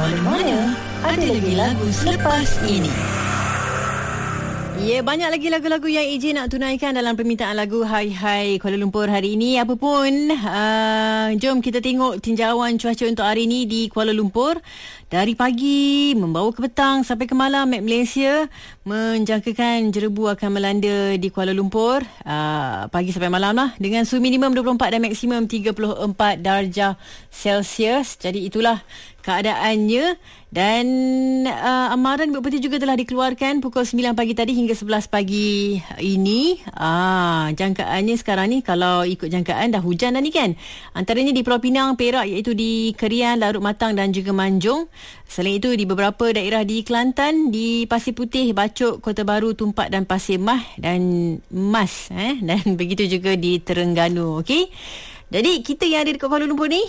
mana-mana. Ada lagi lagu selepas ini. Ya, banyak lagi lagu-lagu yang AJ nak tunaikan dalam permintaan lagu Hai Hai Kuala Lumpur hari ini. Apapun, jom kita tengok tinjauan cuaca untuk hari ini di Kuala Lumpur. Dari pagi membawa ke petang sampai ke malam, Met Malaysia menjangkakan jerebu akan melanda di Kuala Lumpur pagi sampai malam lah, dengan suhu minimum 24 dan maksimum 34 darjah Celsius. Jadi itulah keadaannya. Dan amaran berpeti juga telah dikeluarkan pukul 9 pagi tadi hingga 11 pagi ini. Jangkaannya sekarang ni, kalau ikut jangkaan dah hujan dah ni kan. Antaranya di Pulau Pinang, Perak, iaitu di Kerian, Larut Matang dan juga Manjung. Selain itu di beberapa daerah di Kelantan, di Pasir Putih, Bacok, Kota Baru, Tumpak dan Pasir Mah dan Mas dan begitu juga di Terengganu. Okey. Jadi kita yang ada dekat Kuala Lumpur ni,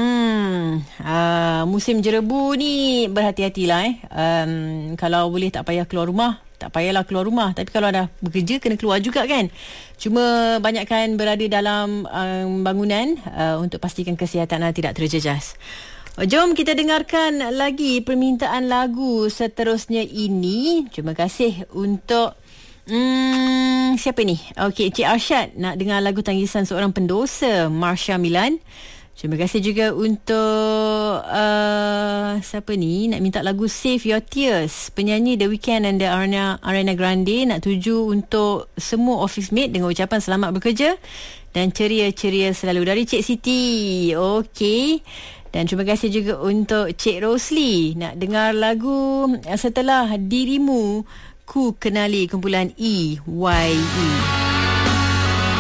musim jerebu ni berhati-hatilah. Kalau boleh tak payah keluar rumah, tak payahlah keluar rumah. Tapi kalau dah bekerja, kena keluar juga kan. Cuma banyakkan berada dalam bangunan untuk pastikan kesihatan anda tidak terjejas. Jom kita dengarkan lagi permintaan lagu seterusnya ini. Terima kasih untuk siapa ni? Okey, Cik Arsyad nak dengar lagu Tangisan Seorang Pendosa, Marsha Milan. Terima kasih juga untuk siapa ni nak minta lagu Save Your Tears, penyanyi The Weeknd and the Ariana Grande. Nak tuju untuk semua office mate dengan ucapan selamat bekerja dan ceria-ceria selalu dari Cik Siti. Okey. Dan terima kasih juga untuk Cik Rosli nak dengar lagu Setelah Dirimu Ku Kenali, kumpulan EYE.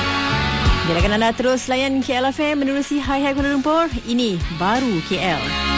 Biarkan anda terus layan KL FM menerusi Hai Hai Kuala Lumpur. Ini baru KL.